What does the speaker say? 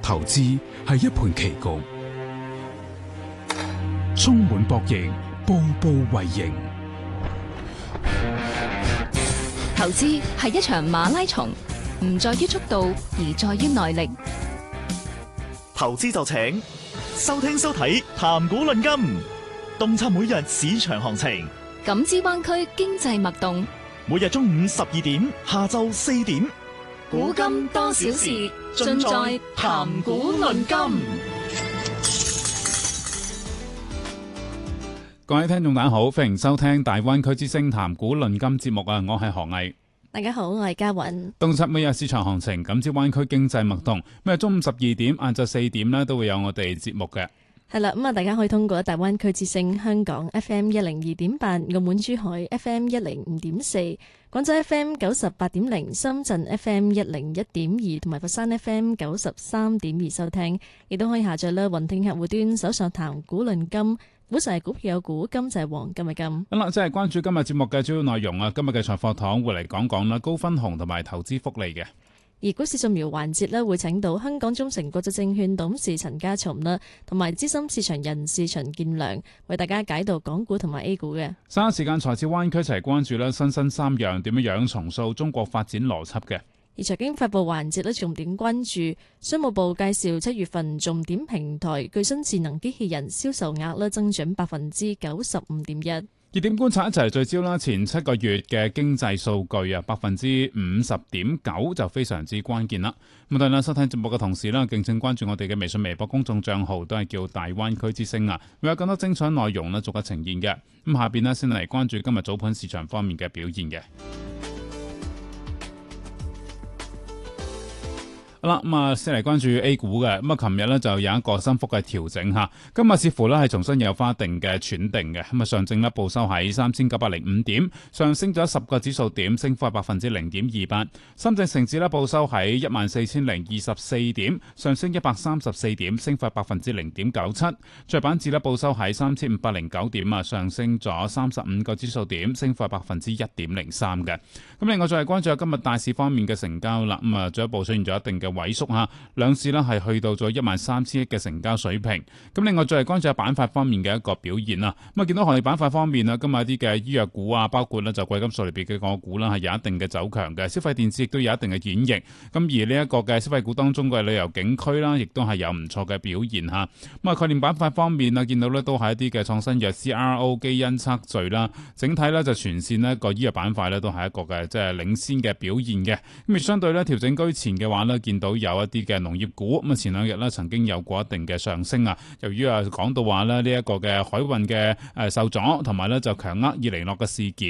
投資係一盤棋局，充滿博弈，步步為營。 投資係一場馬拉松，唔在於速度，而在於耐力。 投資就請收聽收睇談股論金，洞察每日市場行情， 感知灣區經濟脈動。 每日中午12點，下晝4點， 古今多少事，盡在談股論金。 各位聽眾大家好，歡迎收聽大灣區之聲談股論金節目啊！我係何毅。 大家好，我係嘉韻。 洞察每日市場行情，感知灣區經濟脈動。咁啊，中午12點、晏晝4點呢都會有我哋節目嘅。 係啦，咁啊，大家可以通過大灣區之聲香港 FM 102.8、澳門珠海 FM 105.4、廣州 FM 98.0、深圳 FM 101.2同埋佛山 FM 93.2收聽，亦都可以下載啦雲聽客戶端搜索談股論金。股就係股票有股，金就係黃金嘅金。 好啦，即係關注今日節目嘅主要內容啊！今日嘅財貨堂會嚟講講啦，高分紅同埋投資福利嘅。 而股市掃描環節呢，會請到香港中誠國際證券董事陳家松啦，同埋資深市場人士陳建良，為大家解讀港股同埋 A 股嘅。 稍後時間財智灣區一齊關注啦，新三樣點樣重塑中國發展邏輯嘅。 而財經發布環節呢，重點關注商務部介紹7月份重點平台具新智能機器人銷售額呢增長95.1%。 熱點觀察一齊聚焦啦，前7個月嘅經濟數據啊，50.9%就非常之關鍵啦。咁當然啦，收聽節目嘅同時啦，敬請關注我哋嘅微信、微博公眾帳號，都係叫大灣區之聲啊，會有更多精彩內容呢逐一呈現嘅。咁下邊呢，先嚟關注今日早盤市場方面嘅表現嘅。好啦，咁啊，先嚟關注 A 股嘅。咁啊，琴日呢就有一個升幅嘅調整吓，今日似乎呢係重新有翻一定嘅喘定嘅。咁啊，上證呢報收喺3905點，上升咗10個指數點，升幅係0.28%。深證成指呢報收喺14024點，上升134點，升幅係0.97%。創業板指呢報收喺3509點啊，上升咗35個指數點，升幅係1.03%嘅。咁另外再係關注下今日大市方面嘅成交啦。咁啊，進一步出現咗一定嘅萎縮吓，兩市呢係去到咗13000億嘅成交水平。咁另外再嚟關注下板塊方面嘅一個表現啦。咁啊，見到行業板塊方面啊，今日一啲嘅醫藥股啊，包括呢就貴金屬類別嘅個股啦，係有一定嘅走強嘅。消費電子亦都有一定嘅演繹。咁而呢一個嘅消費股當中嘅旅遊景區啦，亦都係有唔錯嘅表現吓。咁啊，概念板塊方面啊，見到呢都係一啲嘅創新藥 CRO 基因測序啦，整體呢就全線呢個醫藥板塊呢都係一個嘅即係領先嘅表現嘅。咁而相對呢調整居前嘅話呢，見到有一啲嘅農業股，咁啊前兩日呢曾經有過一定嘅上升啊。由於講到話呢一個嘅海運嘅受阻，同埋呢就強厄爾尼諾嘅事件，